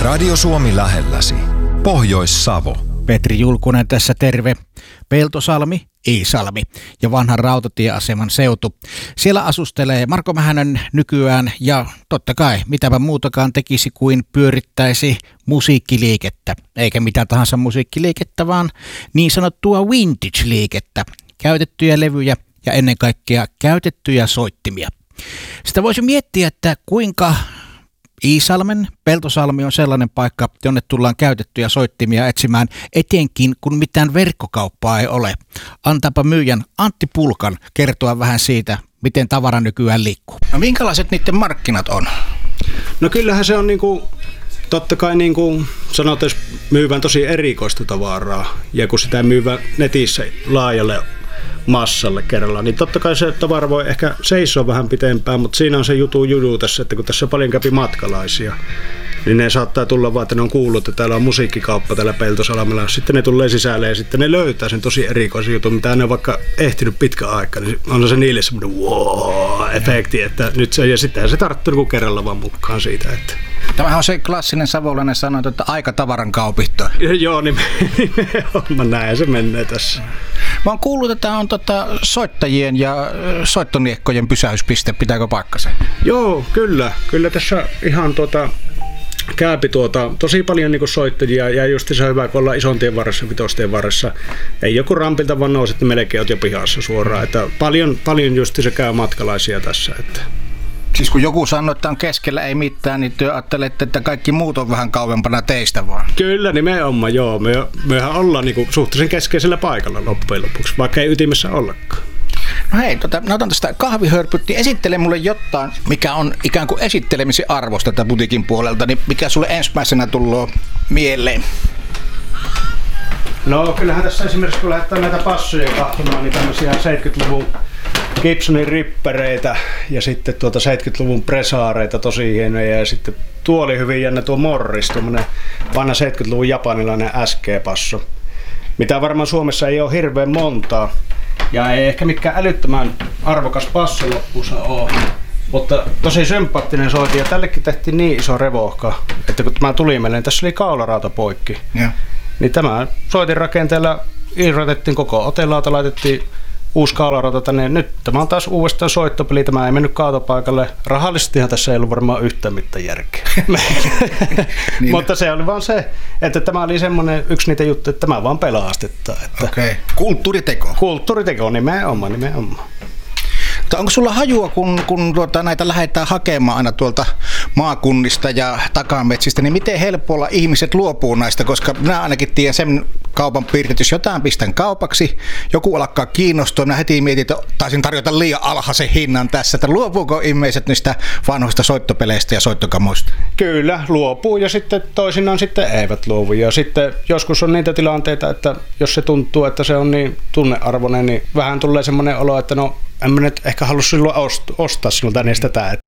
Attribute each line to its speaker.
Speaker 1: Radio Suomi lähelläsi. Pohjois-Savo.
Speaker 2: Petri Julkunen tässä terve. Peltosalmi, Iisalmi ja vanhan rautatieaseman seutu. Siellä asustelee Marko Mähänön nykyään ja totta kai mitäpä muutakaan tekisi kuin pyörittäisi musiikkiliikettä. Eikä mitä tahansa musiikkiliikettä, vaan niin sanottua vintage-liikettä. Käytettyjä levyjä ja ennen kaikkea käytettyjä soittimia. Sitä voisi miettiä, että kuinka Iisalmen Peltosalmi on sellainen paikka, jonne tullaan käytettyjä soittimia etsimään, etenkin kun mitään verkkokauppaa ei ole. Antaapa myyjän Antti Pulkan kertoa vähän siitä, miten tavara nykyään liikkuu. No minkälaiset niiden markkinat on?
Speaker 3: No kyllähän se on totta kai sanotaan, jos myyvän tosi erikoista tavaraa ja kun sitä myyvän netissä laajalle massalle kerrallaan, niin totta kai se tavara voi ehkä seisoa vähän pitempään, mutta siinä on se juju tässä, että kun tässä paljon kävi matkalaisia, niin ne saattaa tulla vaan, että ne on kuullut, että täällä on musiikkikauppa täällä Peltosalmella. Sitten ne tulee sisälle ja sitten ne löytää sen tosi erikoisen jutun, mitä ne on vaikka ehtinyt pitkä aika, niin on se niille semmoinen wow-efekti, että nyt se, ja sitten se tarttuu kerralla vaan mukaan siitä, että
Speaker 2: tämähän on se klassinen savolainen sanonta, että aika tavaran kaupitto.
Speaker 3: Joo, nimenomaan näin se menee tässä.
Speaker 2: Mä oon kuullut, että tämä on soittajien ja soittoniekkojen pysäyspiste. Pitääkö paikkansa?
Speaker 3: Joo, kyllä tässä ihan käypi tosi paljon soittajia ja just se on hyvä, kun ollaan isontien varressa, vitostien varressa. Ei joku rampilta vaan nousi, että melkein oot jo pihassa suoraan. Että paljon just se käy matkalaisia tässä. Että
Speaker 2: siis kun joku sanoo, että on keskellä ei mitään, niin te ajattelette, että kaikki muut on vähän kauempana teistä vaan.
Speaker 3: Kyllä, nimenomaan joo. Mehän ollaan suhteellisen keskeisellä paikalla loppujen lopuksi, vaikka ei ytimessä ollakaan.
Speaker 2: No hei, mä otan tästä kahvihörpyt, niin esittele mulle jotain, mikä on ikään kuin esittelemisen arvosta tätä butiikin puolelta, niin mikä sulle ensimmäisenä tullut mieleen?
Speaker 3: No kyllähän tässä esimerkiksi kun lähdetään näitä passoja katsomaan, niin tämmöisiä 70-luvun Gibsonin rippereitä ja sitten 70-luvun presaareita tosi hienoja ja sitten tuo oli hyvin jännä tuo Morris, tuommoinen vanha 70-luvun japanilainen SG-passo, mitä varmaan Suomessa ei ole hirveän montaa ja ei ehkä mikään älyttömän arvokas passo loppuunsa ole, mutta tosi sympaattinen soitin ja tällekin tehtiin niin iso revohka, että kun tämä tuli meille, niin tässä oli kaularauta poikki. Ja. Niin tämä soitin rakenteella irrotettiin koko otelauta, laitettiin uusi kaularauta tänne. Nyt tämä on taas uudestaan soittopeli. Tämä ei mennyt kaatopaikalle. Rahallisestihan tässä ei ollut varmaan yhtään mitään järkeä. Niin. Mutta se oli vaan se, että tämä oli semmoinen yksi niitä juttuja, että tämä vaan pelastettaa.
Speaker 2: Okei. Kulttuuriteko.
Speaker 3: Kulttuuriteko, nimenomaan.
Speaker 2: Onko sulla hajua, kun näitä lähdetään hakemaan aina tuolta maakunnista ja takametsistä, niin miten helpolla ihmiset luopuu näistä, koska minä ainakin tiedän sen kaupan piirteet, jos jotain pistän kaupaksi, joku alkaa kiinnostua, minä heti mietin, että taisin tarjota liian alhaisen hinnan tässä, että luopuuko ihmiset niistä vanhoista soittopeleistä ja soittokamoista? Kyllä, luopuu ja sitten toisinaan sitten eivät luovu ja sitten joskus on niitä tilanteita, että jos se tuntuu, että se on niin tunnearvoinen, niin vähän tulee semmoinen olo, että no en mä nyt ehkä halua silloin ostaa sinulta edes tätä,